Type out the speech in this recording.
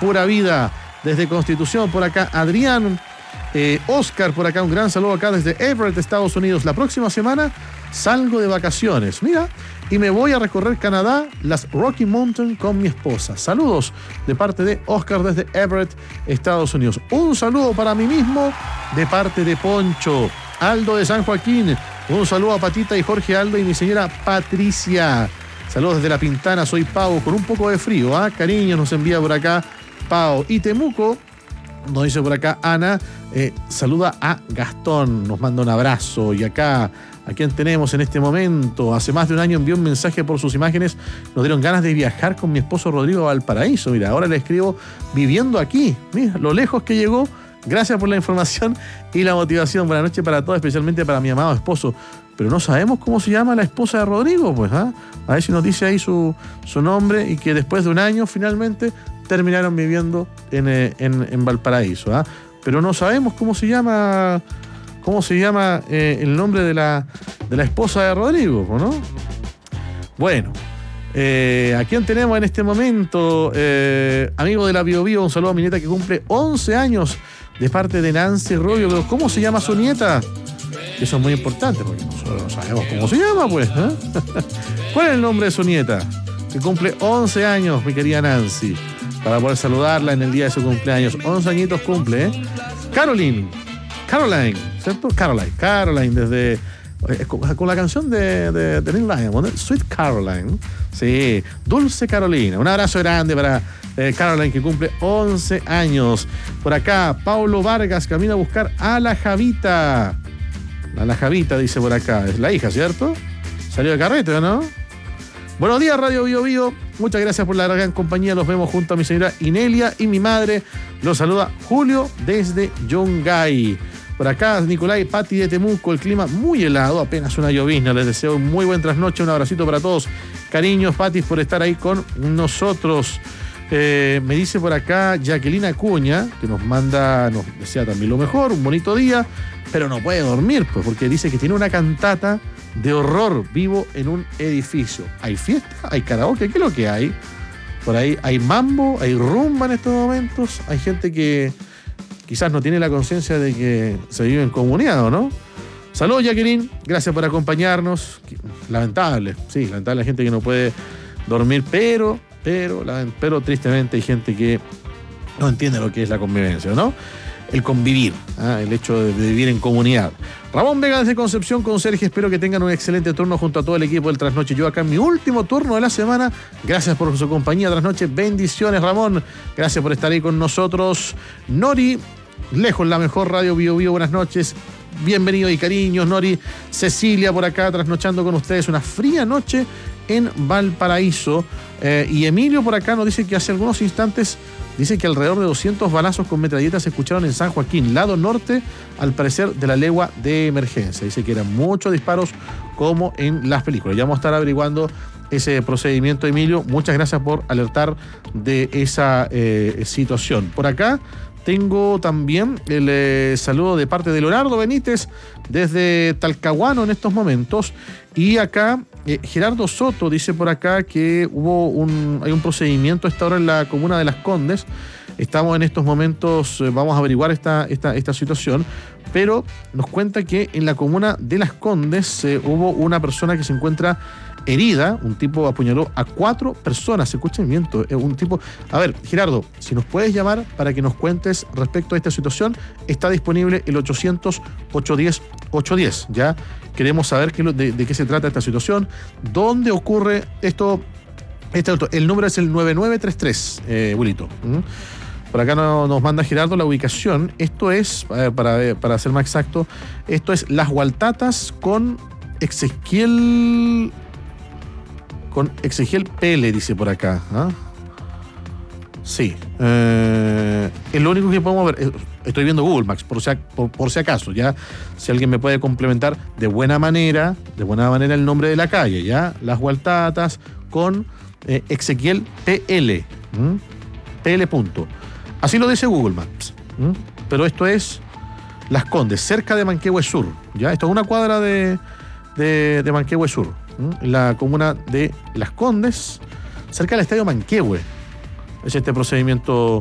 Pura Vida. Desde Constitución, por acá, Adrián. Oscar, por acá, un gran saludo acá desde Everett, Estados Unidos. La próxima semana salgo de vacaciones, mira, y me voy a recorrer Canadá, las Rocky Mountain con mi esposa. Saludos de parte de Oscar desde Everett, Estados Unidos. Un saludo para mí mismo de parte de Poncho. Aldo de San Joaquín, un saludo a Patita y Jorge Aldo y mi señora Patricia. Saludos desde La Pintana, soy Pau, con un poco de frío, cariño nos envía por acá Pau. Y Temuco, nos dice por acá Ana, saluda a Gastón, nos manda un abrazo. Y acá, ¿a quién tenemos en este momento? Hace más de un año envió un mensaje por sus imágenes, nos dieron ganas de viajar con mi esposo Rodrigo a Valparaíso. Mira, ahora le escribo viviendo aquí, mira, lo lejos que llegó. Gracias por la información y la motivación. Buenas noches para todos, especialmente para mi amado esposo. Pero no sabemos cómo se llama la esposa de Rodrigo, pues, A ver si nos dice ahí su nombre, y que después de un año finalmente terminaron viviendo en Valparaíso, Pero no sabemos cómo se llama el nombre de la esposa de Rodrigo, ¿no? Bueno, ¿a quién tenemos en este momento? Amigo de la Bio Bio, un saludo a mi nieta que cumple 11 años de parte de Nancy Rubio. Pero ¿cómo se llama su nieta? Eso es muy importante porque nosotros no sabemos cómo se llama, pues. ¿Cuál es el nombre de su nieta? Que cumple 11 años, mi querida Nancy, para poder saludarla en el día de su cumpleaños. 11 añitos cumple, Caroline, ¿cierto? Caroline desde... con la canción de Neil Diamond, Sweet Caroline. Sí, Dulce Carolina. Un abrazo grande para Caroline, que cumple 11 años. Por acá, Paulo Vargas camina a buscar a la Javita. A la Javita, dice por acá. Es la hija, ¿cierto? Salió de carrete, ¿o no? Buenos días, Radio Bio Bio. Muchas gracias por la gran compañía. Los vemos junto a mi señora Inelia y mi madre. Los saluda Julio desde Yungay. Por acá, Nicolai, Pati de Temuco, el clima muy helado, apenas una llovizna. Les deseo un muy buen trasnoche, un abracito para todos. Cariños, Pati, por estar ahí con nosotros. Me dice por acá Jacqueline Acuña, que nos desea también lo mejor, un bonito día, pero no puede dormir, pues, porque dice que tiene una cantata de horror vivo en un edificio. ¿Hay fiesta? ¿Hay karaoke? ¿Qué es lo que hay? Por ahí hay mambo, hay rumba en estos momentos, hay gente que quizás no tiene la conciencia de que se vive en comunidad, ¿o no? Saludos, Jacqueline, gracias por acompañarnos. Lamentable la gente que no puede dormir, pero tristemente hay gente que no entiende lo que es la convivencia, ¿no? El convivir, el hecho de vivir en comunidad. Ramón Vega desde Concepción, conserje, espero que tengan un excelente turno junto a todo el equipo del Trasnoche. Yo acá en mi último turno de la semana. Gracias por su compañía, Trasnoche. Bendiciones, Ramón. Gracias por estar ahí con nosotros. Nori, lejos la mejor Radio Bio Bio, buenas noches. Bienvenido y cariños, Nori. Cecilia por acá, trasnochando con ustedes. Una fría noche en Valparaíso. Y Emilio por acá nos dice que hace algunos instantes, dice que alrededor de 200 balazos con metralletas se escucharon en San Joaquín, lado norte, al parecer de la legua de emergencia. Dice que eran muchos disparos como en las películas. Ya vamos a estar averiguando ese procedimiento, Emilio. Muchas gracias por alertar de esa situación. Por acá tengo también el saludo de parte de Leonardo Benítez desde Talcahuano en estos momentos. Y acá Gerardo Soto dice por acá que hay un procedimiento a esta hora en la comuna de Las Condes. Estamos en estos momentos, vamos a averiguar esta situación, pero nos cuenta que en la comuna de Las Condes hubo una persona que se encuentra herida. Un tipo apuñaló a 4 personas. Se escucha el viento. Un tipo... A ver, Gerardo, si nos puedes llamar para que nos cuentes respecto a esta situación, está disponible el 800-810-810. Ya queremos saber de qué se trata esta situación, dónde ocurre esto. El número es el 9933, Wilito. Por acá nos manda Gerardo la ubicación. Esto es, para ser más exacto, esto es Las Gualtatas con Exequiel Pele, dice por acá. Sí. Es lo único que podemos ver. Estoy viendo Google Maps, por si acaso, ya. Si alguien me puede complementar de buena manera el nombre de la calle, ya. Las Gualtatas con Exequiel PL. PL. Así lo dice Google Maps. Pero esto es Las Condes, cerca de Manquehue Sur, ya. Esto es una cuadra de Manquehue Sur, la comuna de Las Condes, cerca del estadio Manquehue. Es este procedimiento